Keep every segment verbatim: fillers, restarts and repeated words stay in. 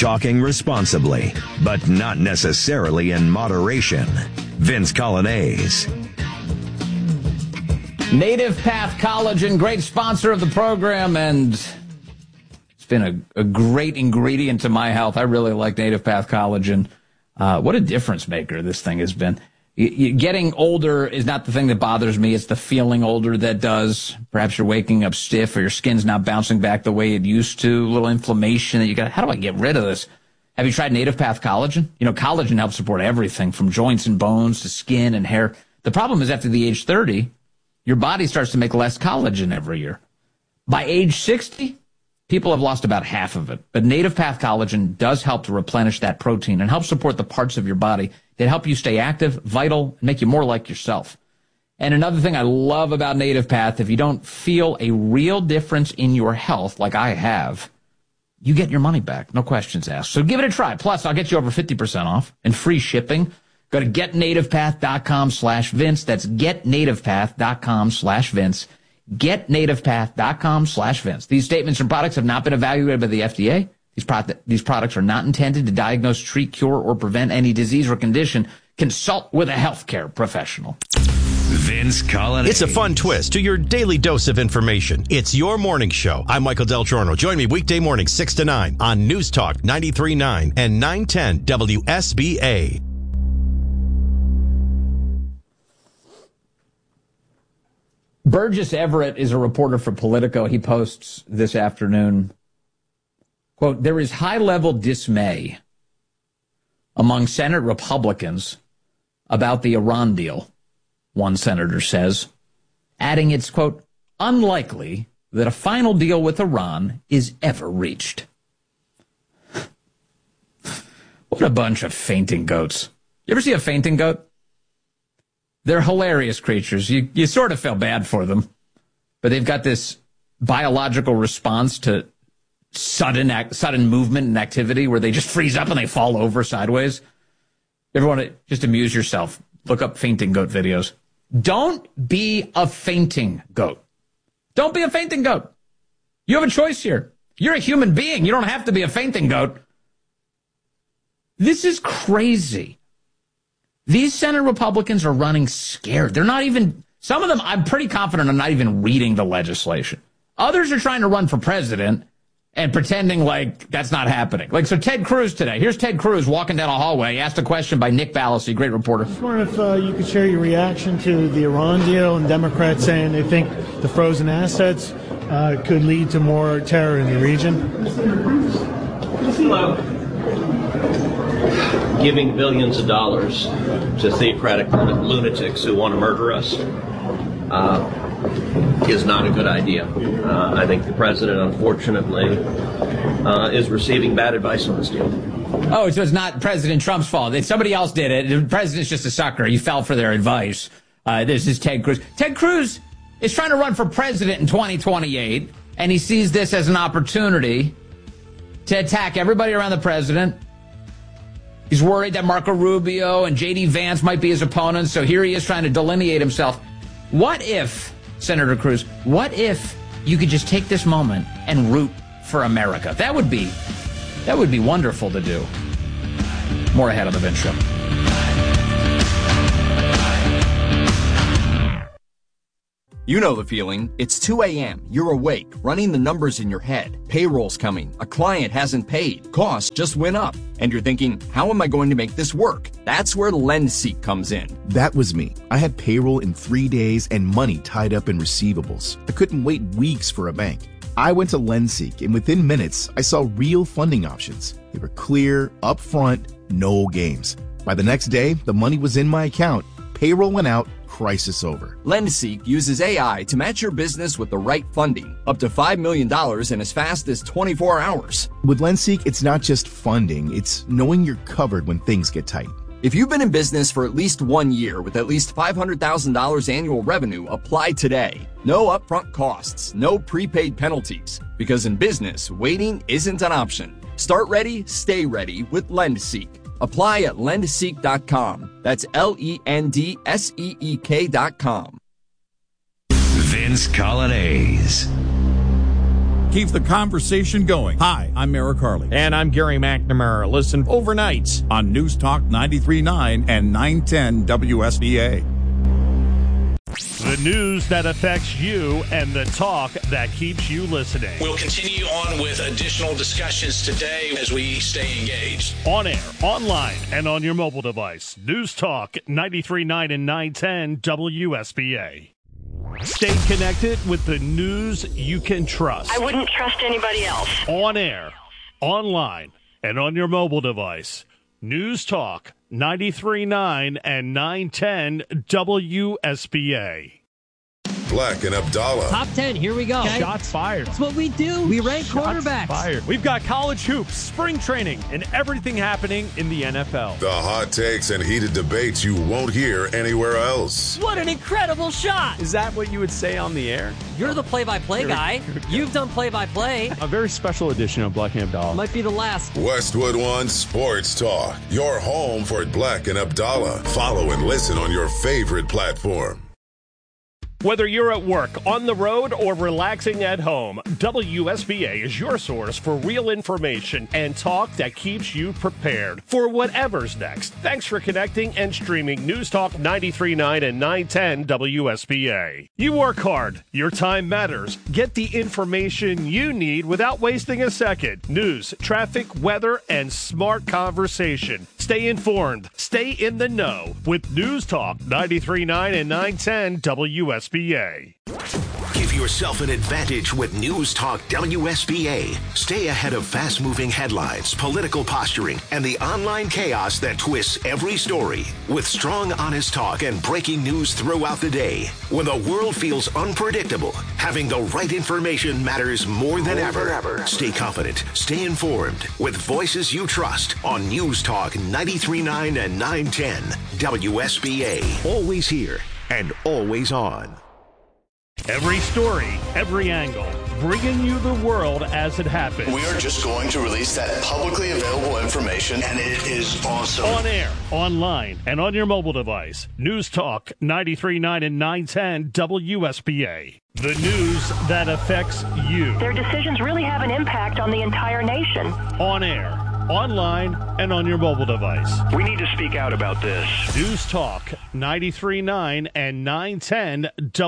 Talking responsibly, but not necessarily in moderation. Vince Coglianese. Native Path Collagen, great sponsor of the program, and it's been a, a great ingredient to my health. I really like Native Path Collagen. Uh, what a difference maker this thing has been. You, you, getting older is not the thing that bothers me. It's the feeling older that does. Perhaps you're waking up stiff or your skin's not bouncing back the way it used to. A little inflammation that you got. How do I get rid of this? Have you tried Native Path Collagen? You know, collagen helps support everything from joints and bones to skin and hair. The problem is after the age thirty, your body starts to make less collagen every year. By age sixty, people have lost about half of it. But Native Path Collagen does help to replenish that protein and help support the parts of your body that help you stay active, vital, and make you more like yourself. And another thing I love about Native Path, if you don't feel a real difference in your health like I have, you get your money back. No questions asked. So give it a try. Plus, I'll get you over fifty percent off and free shipping. Go to getnativepath.com slash Vince. That's getnativepath.com slash Vince. Getnativepath.com slash Vince. These statements and products have not been evaluated by the F D A. These, pro- these products are not intended to diagnose, treat, cure, or prevent any disease or condition. Consult with a healthcare professional. Vince Coglianese. It's a fun twist to your daily dose of information. It's your morning show. I'm Michael Del Giorno. Join me weekday morning, six to nine on News Talk ninety-three point nine and nine ten W S B A. Burgess Everett is a reporter for Politico. He posts this afternoon, quote, there is high-level dismay among Senate Republicans about the Iran deal, one senator says, adding it's, quote, unlikely that a final deal with Iran is ever reached. What a bunch of fainting goats. You ever see a fainting goat? They're hilarious creatures. You you sort of feel bad for them, but they've got this biological response to sudden act, sudden movement and activity where they just freeze up and they fall over sideways. Everyone, just amuse yourself. Look up fainting goat videos. Don't be a fainting goat. Don't be a fainting goat. You have a choice here. You're a human being. You don't have to be a fainting goat. This is crazy. These Senate Republicans are running scared. They're not even, some of them, I'm pretty confident are not even reading the legislation. Others are trying to run for president and pretending like that's not happening. Like, so Ted Cruz today. Here's Ted Cruz walking down a hallway, asked a question by Nick Ballasy, great reporter. I was wondering if uh, you could share your reaction to the Iran deal and Democrats saying they think the frozen assets uh, could lead to more terror in the region. Hello. Giving billions of dollars to theocratic lunatics who want to murder us uh, is not a good idea. Uh, I think the president, unfortunately, uh, is receiving bad advice on this deal. Oh, so it's not President Trump's fault. If somebody else did it, the president's just a sucker. He fell for their advice. Uh, this is Ted Cruz. Ted Cruz is trying to run for president in twenty twenty-eight, and he sees this as an opportunity to attack everybody around the president. He's worried that Marco Rubio and J D Vance might be his opponents, so here he is trying to delineate himself. What if, Senator Cruz, what if you could just take this moment and root for America? That would be, that would be wonderful to do. More ahead on the Vince Show. You know the feeling. It's two a.m. You're awake, running the numbers in your head. Payroll's coming. A client hasn't paid. Costs just went up. And you're thinking, how am I going to make this work? That's where LendSeek comes in. That was me. I had payroll in three days and money tied up in receivables. I couldn't wait weeks for a bank. I went to LendSeek, and within minutes, I saw real funding options. They were clear, upfront, no games. By the next day, the money was in my account. Payroll went out. Crisis over. LendSeek uses A I to match your business with the right funding, up to five million dollars in as fast as twenty-four hours. With LendSeek, it's not just funding, it's knowing you're covered when things get tight. If you've been in business for at least one year with at least five hundred thousand dollars annual revenue, apply today. No upfront costs, no prepaid penalties, because in business, waiting isn't an option. Start ready, stay ready with LendSeek. Apply at lend seek dot com. That's L E N D S E E K dot com. Vince Coglianese. keeps the conversation going. Hi, I'm Merrick Harley. And I'm Gary McNamara. Listen overnight on News Talk ninety-three point nine and nine ten W S B A. The news that affects you and the talk that keeps you listening. We'll continue on with additional discussions today as we stay engaged. On air, online, and on your mobile device. News Talk ninety-three point nine and nine ten W S B A. Stay connected with the news you can trust. I wouldn't trust anybody else. On air, online, and on your mobile device. News Talk ninety-three point nine and nine ten W S B A. Black and Abdallah. Top ten, here we go. Okay. Shots fired. That's what we do. We rank Shots quarterbacks. Fired. We've got college hoops, spring training, and everything happening in the N F L. The hot takes and heated debates you won't hear anywhere else. What an incredible shot. Is that what you would say on the air? You're the play-by-play guy. You've done play-by-play. A very special edition of Black and Abdallah. Might be the last. Westwood One Sports Talk. Your home for Black and Abdallah. Follow and listen on your favorite platform. Whether you're at work, on the road, or relaxing at home, W S B A is your source for real information and talk that keeps you prepared for whatever's next. Thanks for connecting and streaming News Talk ninety-three point nine and nine ten W S B A. You work hard. Your time matters. Get the information you need without wasting a second. News, traffic, weather, and smart conversation. Stay informed. Stay in the know with News Talk ninety-three point nine and nine ten W S B A. Give yourself an advantage with News Talk W S B A. Stay ahead of fast-moving headlines, political posturing, and the online chaos that twists every story. With strong, honest talk and breaking news throughout the day. When the world feels unpredictable, having the right information matters more than ever. ever. Stay confident, stay informed, with voices you trust on News Talk ninety-three point nine and nine ten W S B A. Always here and always on. Every story, every angle, bringing you the world as it happens. We are just going to release that publicly available information, and it is awesome. On air, online, and on your mobile device. News Talk ninety-three point nine and nine ten W S B A. The news that affects you. Their decisions really have an impact on the entire nation. On air, online, and on your mobile device. We need to speak out about this. News Talk ninety-three point nine and nine ten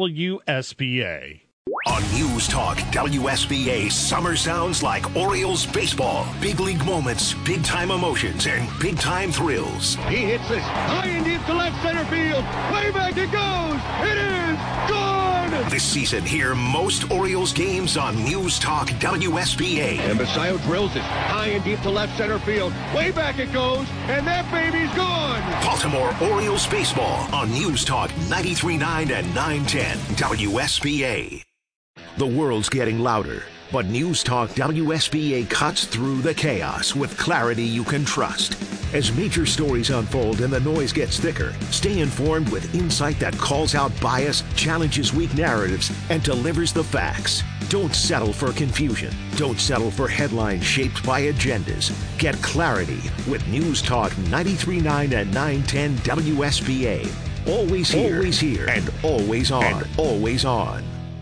W S B A. On News Talk W S B A, summer sounds like Orioles baseball. Big league moments, big time emotions, and big time thrills. He hits this high and deep to left center field. Way back it goes. It is gone. This season, hear most Orioles games on News Talk W S B A. And Basayo drills it high and deep to left center field. Way back it goes, and that baby's gone. Baltimore Orioles baseball on News Talk ninety-three point nine and nine ten W S B A. The world's getting louder, but News Talk W S B A cuts through the chaos with clarity you can trust. As major stories unfold and the noise gets thicker, stay informed with insight that calls out bias, challenges weak narratives, and delivers the facts. Don't settle for confusion. Don't settle for headlines shaped by agendas. Get clarity with News Talk ninety-three point nine and nine ten W S B A. Always here, always here, and always on, and always on.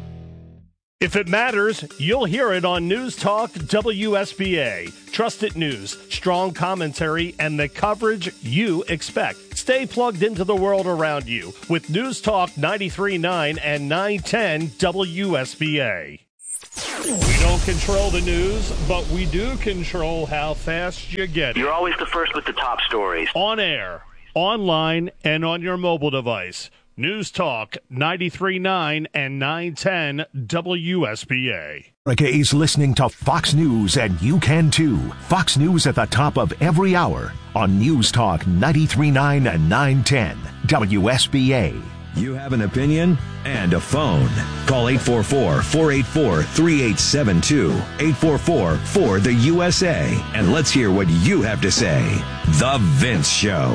If it matters, you'll hear it on News Talk W S B A. Trusted news, strong commentary, and the coverage you expect. Stay plugged into the world around you with News Talk ninety-three point nine and nine ten W S B A. We don't control the news, but we do control how fast you get it. You're always the first with the top stories. On air, online, and on your mobile device. News Talk ninety-three point nine and nine ten W S B A. America is listening to Fox News, and you can too. Fox News at the top of every hour on News Talk ninety-three point nine and nine ten W S B A. You have an opinion and a phone. Call eight four four, four eight four, three eight seven two, eight four four, four the U S A, and let's hear what you have to say. The Vince Show.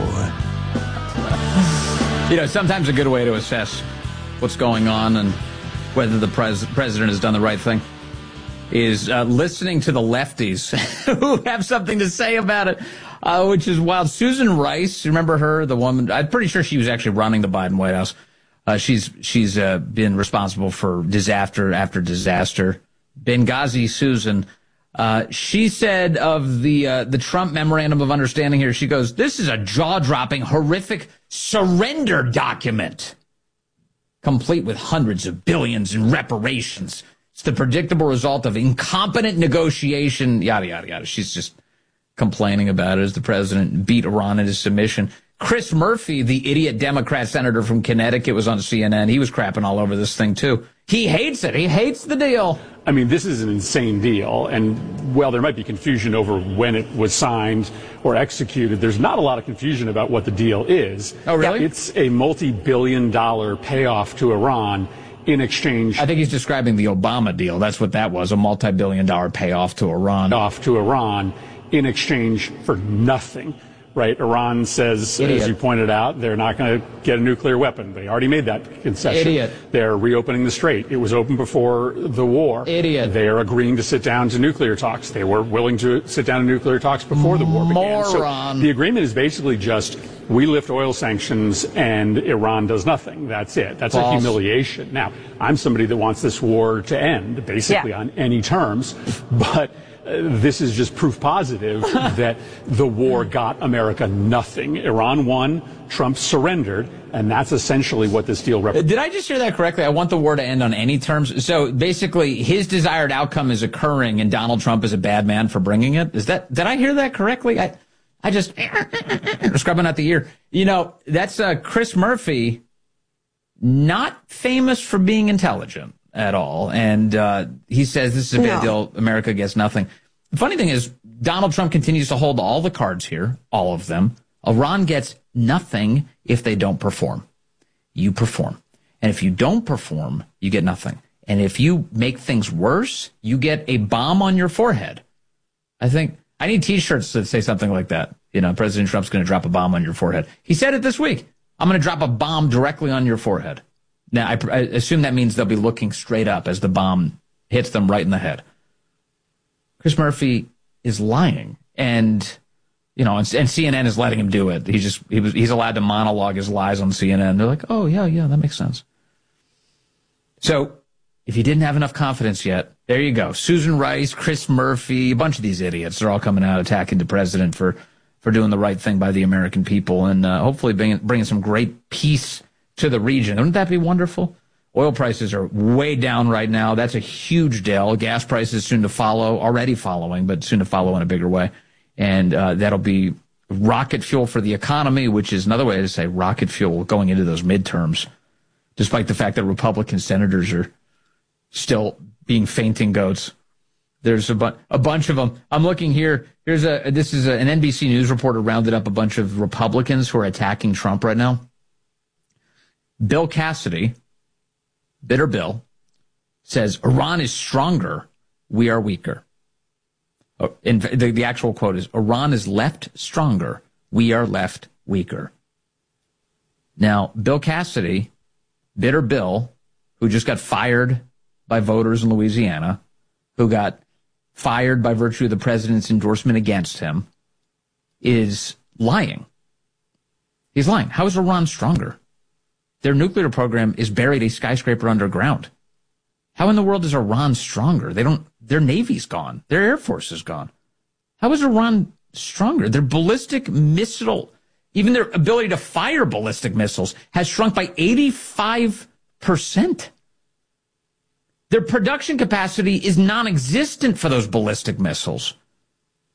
You know, sometimes a good way to assess what's going on and whether the pres- president has done the right thing is uh, listening to the lefties who have something to say about it, uh, which is wild. Susan Rice, remember her, the woman? I'm pretty sure she was actually running the Biden White House. Uh, she's she's uh, been responsible for disaster after disaster Benghazi Susan. Uh, she said of the uh, the Trump Memorandum of Understanding here, she goes, this is a jaw-dropping, horrific surrender document, complete with hundreds of billions in reparations. It's the predictable result of incompetent negotiation, yada, yada, yada. She's just complaining about it as the president beat Iran into submission. Chris Murphy, the idiot Democrat senator from Connecticut, was on C N N. He was crapping all over this thing, too. He hates it. He hates the deal. I mean, this is an insane deal. And, well, there might be confusion over when it was signed or executed. There's not a lot of confusion about what the deal is. Oh, really? It's a multi-billion dollar payoff to Iran in exchange. I think he's describing the Obama deal. That's what that was, a multi-billion dollar payoff to Iran. Off to Iran in exchange for nothing. Right? Iran says, Idiot. as you pointed out, they're not going to get a nuclear weapon. They already made that concession. Idiot. They're reopening the strait. It was open before the war. Idiot. They are agreeing to sit down to nuclear talks. They were willing to sit down to nuclear talks before the war began. Moron. So the agreement is basically just we lift oil sanctions and Iran does nothing. That's it. That's False. a humiliation. Now, I'm somebody that wants this war to end, basically Yeah. on any terms, but Uh, this is just proof positive that the war got America nothing. Iran won, Trump surrendered, and that's essentially what this deal represents. Did I just hear that correctly? I want the war to end on any terms. So basically, his desired outcome is occurring, and Donald Trump is a bad man for bringing it. Is that? Did I hear that correctly? I, I just scrubbing out the ear. You know, that's uh, Chris Murphy, not famous for being intelligent at all. And uh, he says this is a bad No. deal. America gets nothing. The funny thing is, Donald Trump continues to hold all the cards here, all of them. Iran gets nothing if they don't perform. You perform. And if you don't perform, you get nothing. And if you make things worse, you get a bomb on your forehead. I think I need T-shirts that say something like that. You know, President Trump's going to drop a bomb on your forehead. He said it this week. I'm going to drop a bomb directly on your forehead. Now, I, I assume that means they'll be looking straight up as the bomb hits them right in the head. Chris Murphy is lying, and you know, and, and C N N is letting him do it. He just he was he's allowed to monologue his lies on C N N. They're like, oh yeah, yeah, that makes sense. So, if you didn't have enough confidence yet, there you go. Susan Rice, Chris Murphy, a bunch of these idiots. They're all coming out attacking the president for for doing the right thing by the American people, and uh, hopefully bringing bringing some great peace to the region. Wouldn't that be wonderful? Oil prices are way down right now. That's a huge deal. Gas prices soon to follow, already following, but soon to follow in a bigger way. And uh, that'll be rocket fuel for the economy, which is another way to say rocket fuel going into those midterms, despite the fact that Republican senators are still being fainting goats. There's a, bu- a bunch of them. I'm looking here. Here's a this is a, an N B C News reporter rounded up a bunch of Republicans who are attacking Trump right now. Bill Cassidy, Bitter Bill, says Iran is stronger, we are weaker. Oh, and the, the actual quote is, Iran is left stronger, we are left weaker. Now, Bill Cassidy, Bitter Bill, who just got fired by voters in Louisiana, who got fired by virtue of the president's endorsement against him, is lying. He's lying. How is Iran stronger? Their nuclear program is buried a skyscraper underground. How in the world is Iran stronger? They don't, their navy's gone. Their air force is gone. How is Iran stronger? Their ballistic missile, even their ability to fire ballistic missiles has shrunk by eighty-five percent. Their production capacity is non-existent for those ballistic missiles.